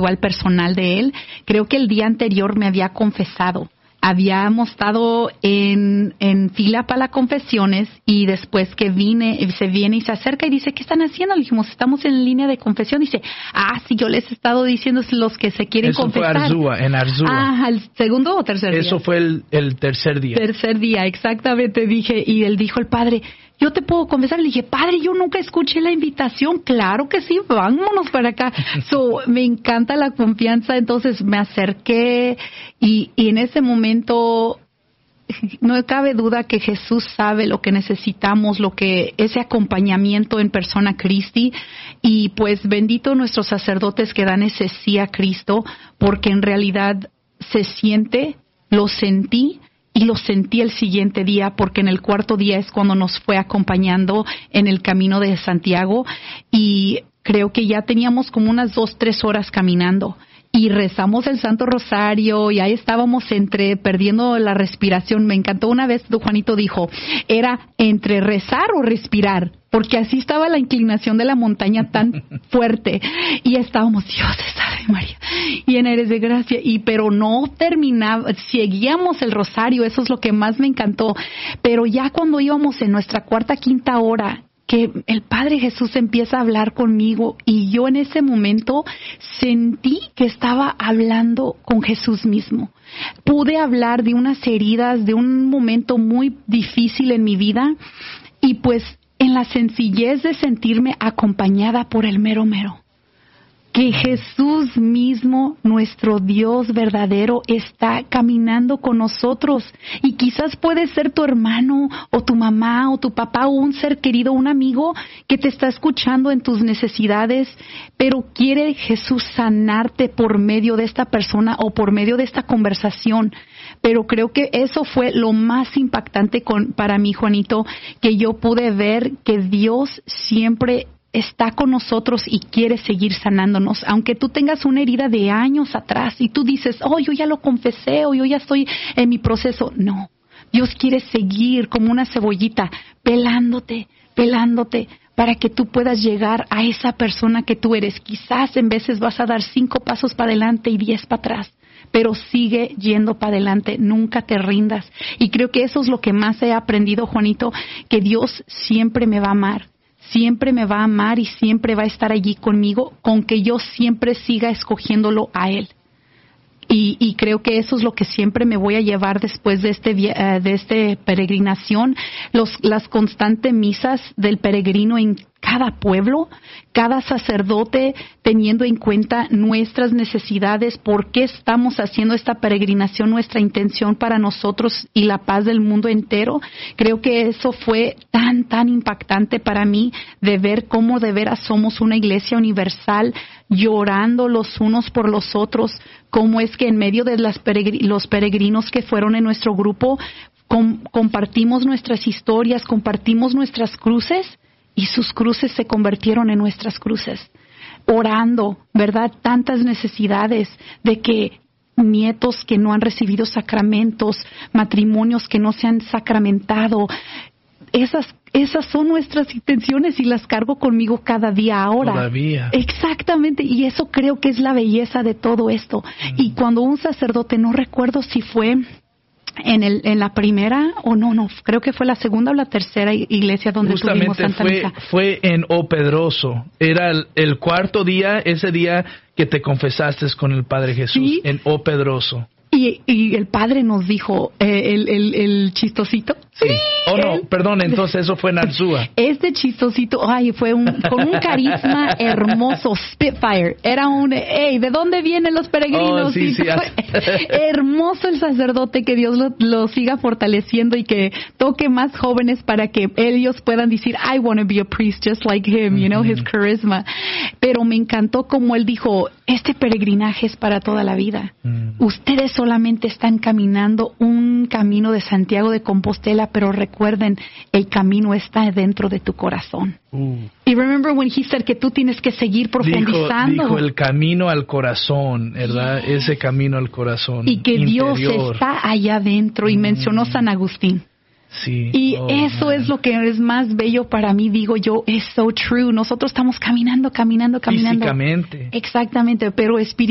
espiritual personal de él. Creo que el día anterior me había confesado. Habíamos estado en fila para las confesiones y después que se viene y se acerca y dice, ¿qué están haciendo? Le dijimos, estamos en línea de confesión. Dice, sí, yo les he estado diciendo los que se quieren confesar. Eso fue en Arzúa. ¿El segundo o tercer día? Eso fue el tercer día. Tercer día, exactamente, dije. Y él dijo, el padre, yo te puedo confesar. Le dije, padre, yo nunca escuché la invitación. Claro que sí, vámonos para acá. Me encanta la confianza. Entonces me acerqué y en ese momento no cabe duda que Jesús sabe lo que necesitamos, ese acompañamiento en persona Cristi. Y pues bendito nuestros sacerdotes que dan ese sí a Cristo, porque en realidad se siente, lo sentí. Y lo sentí el siguiente día, porque en el cuarto día es cuando nos fue acompañando en el camino de Santiago. Y creo que ya teníamos como unas 2-3 horas caminando. Y rezamos el Santo Rosario y ahí estábamos perdiendo la respiración. Me encantó una vez, Juanito dijo, era entre rezar o respirar, porque así estaba la inclinación de la montaña tan fuerte. Y estábamos, Dios te salve María, llena eres de gracia. Pero no terminaba, seguíamos el rosario, eso es lo que más me encantó. Pero ya cuando íbamos en nuestra cuarta, quinta hora, que el Padre Jesús empieza a hablar conmigo y yo en ese momento sentí que estaba hablando con Jesús mismo. Pude hablar de unas heridas, de un momento muy difícil en mi vida y pues en la sencillez de sentirme acompañada por el mero mero. Que Jesús mismo, nuestro Dios verdadero, está caminando con nosotros. Y quizás puede ser tu hermano, o tu mamá, o tu papá, o un ser querido, un amigo que te está escuchando en tus necesidades, pero quiere Jesús sanarte por medio de esta persona o por medio de esta conversación. Pero creo que eso fue lo más impactante para mí, Juanito, que yo pude ver que Dios siempre está con nosotros y quiere seguir sanándonos. Aunque tú tengas una herida de años atrás y tú dices, yo ya lo confesé o yo ya estoy en mi proceso. No, Dios quiere seguir como una cebollita, pelándote, para que tú puedas llegar a esa persona que tú eres. Quizás en veces vas a dar 5 pasos para adelante y 10 para atrás, pero sigue yendo para adelante, nunca te rindas. Y creo que eso es lo que más he aprendido, Juanito, que Dios siempre me va a amar. Siempre me va a amar y siempre va a estar allí conmigo, con que yo siempre siga escogiéndolo a Él. Y creo que eso es lo que siempre me voy a llevar después de este peregrinación, las constantes misas del peregrino en cada pueblo, cada sacerdote teniendo en cuenta nuestras necesidades, por qué estamos haciendo esta peregrinación, nuestra intención para nosotros y la paz del mundo entero. Creo que eso fue tan impactante para mí, de ver cómo de veras somos una iglesia universal, llorando los unos por los otros, cómo es que en medio de los peregrinos que fueron en nuestro grupo, compartimos nuestras historias, compartimos nuestras cruces, y sus cruces se convirtieron en nuestras cruces. Orando, ¿verdad? Tantas necesidades de que nietos que no han recibido sacramentos, matrimonios que no se han sacramentado. Esas son nuestras intenciones y las cargo conmigo cada día ahora. Todavía. Exactamente, y eso creo que es la belleza de todo esto. Y cuando un sacerdote, no recuerdo si fue en la primera o no, creo que fue la segunda o la tercera iglesia donde tuvimos Santa Misa. Fue en O Pedroso. Era el cuarto día, ese día que te confesaste con el Padre Jesús, ¿sí? En O Pedroso. Y el Padre nos dijo, el chistosito. Sí. No, perdón, entonces eso fue en Arzúa. Este chistosito, fue con un carisma hermoso, Spitfire. Era ¿de dónde vienen los peregrinos? Sí. Hermoso el sacerdote, que Dios lo siga fortaleciendo y que toque más jóvenes para que ellos puedan decir, I want to be a priest just like him, his charisma. Pero me encantó como él dijo, este peregrinaje es para toda la vida. Ustedes solamente están caminando un camino de Santiago de Compostela, pero recuerden, el camino está dentro de tu corazón. Y remember when he said que tú tienes que seguir profundizando. Dijo el camino al corazón, ¿verdad? Yes. Ese camino al corazón. Y que interior. Dios está allá adentro, y mencionó San Agustín. Sí. Y eso es lo que es más bello para mí, digo yo, es so true. Nosotros estamos caminando. Físicamente. Exactamente, pero espiritualmente.